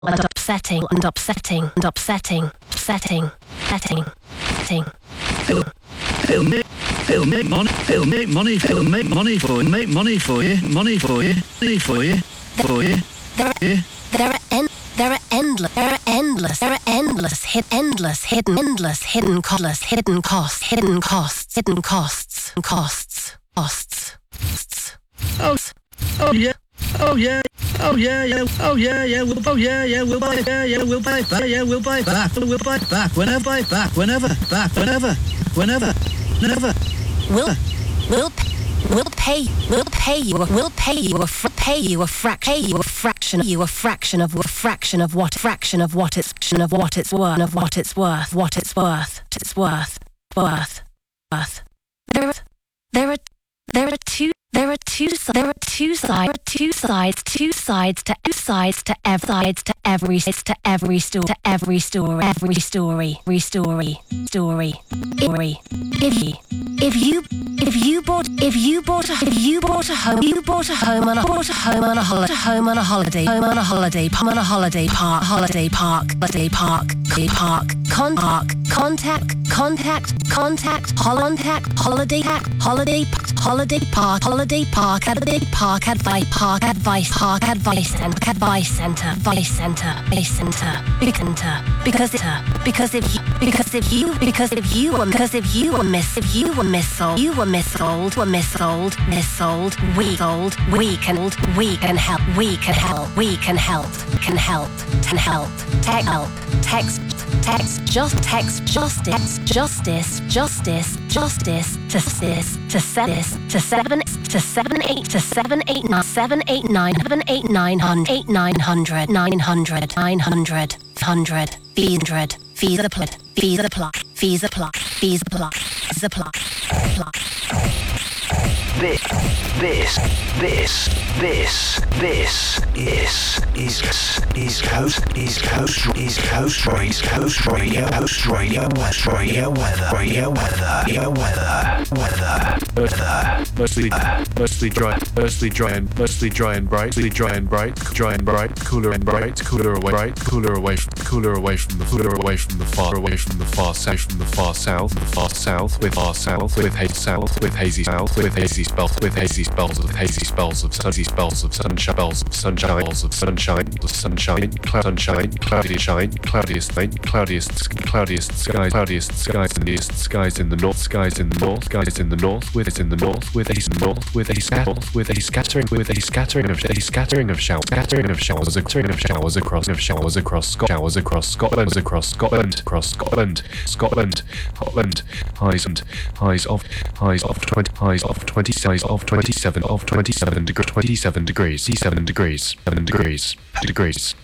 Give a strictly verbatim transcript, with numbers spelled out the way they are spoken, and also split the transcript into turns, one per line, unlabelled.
and upsetting and upsetting and upsetting, setting, setting, setting.
He'll, he'll make, he'll make money, he'll make money, he'll make money for you, make money for you, money for you, money for you, for you.
There,
Yeah.
there are en- there are endless, there are endless, there are endless, hid, endless, hidden, endless, hidden, costless, hidden costs, hidden costs, hidden costs, costs, costs, costs.
Oh, oh yeah, oh yeah, oh yeah, yeah, oh yeah, yeah, we'll, oh yeah, yeah, we'll buy, yeah, yeah, we'll buy back, yeah, we'll buy back, we'll buy back, whenever, buy back, whenever, back, whenever, whenever, whenever.
We'll, we'll, we'll pay, we'll pay you, we'll pay you, a fr- pay you a frac, pay you a fraction, you a fraction of a fraction of what, fraction of what it's, fraction of what it's worth, of what it's worth, what it's worth, it's worth, worth, worth. There are, there are, there are two. There are two. There are two sides. Two sides. Two sides to two sides to every sides to every to every story. To every story. Every story. Every story. Story. Story. If you, if you, if you bought, if you bought a, if you bought a home, you bought a home on a, bought a home on a holiday, home on a holiday, home on a holiday, on a holiday park, holiday park, holiday park, holiday park, con park, contact, contact, contact, contact, holiday hack, holiday, holiday park, holiday park, holiday park, advice, park, advice, park, advice, and advice center, advice center, advice center, big center, because it, because if you, because if you, because if you were, because if you were miss, if you were missold, you were missold, were missold, missold, we sold, we can, we can help, we can help, we can help, can help, can help, tech help, text, text, just text, justice, justice, justice, justice, to this, to this, to seven, to seven, eight, to seven, eight, nine, seven, eight, nine, seven, eight, nine hundred, eight, nine hundred, nine hundred, nine hundred, hundred, hundred, fees the plot, fees the plot, fees the plot, fees the plot, fees the plot, plot.
This, this, this, this, this is is is coast is coast is coast is coast radio coast radio west radio weather radio weather radio weather weather weather
Mostly, mostly dry, mostly dry and mostly dry and bright, mostly dry and bright, dry and bright, cooler and bright, cooler away, bright, cooler away from, cooler away from the, cooler away from the far, away from the far south, from the far south, the far south, with far south, with hazy south, with hazy south, with hazy spells, with hazy spells of hazy spells of hazy spells of sunshine, spells of sunshine, spells of sunshine, the sunshine, cloud, sunshine, cloudy shine, cloudiest night, cloudiest, cloudiest skies, cloudiest skies in the east, skies in the north, skies in the north, skies in the north, with it in the north, with a north, with a scatter, with a scattering, with a scattering of a scattering of showers, scattering of showers, a scattering of showers across of showers across Scot, showers across Scotland, across Scotland, across Scotland, Scotland, Scotland, highs and highs of highs of twenty, highs of twenty, highs of twenty-seven, of twenty-seven degree, twenty-seven degrees, seven degrees, seven degrees, degrees.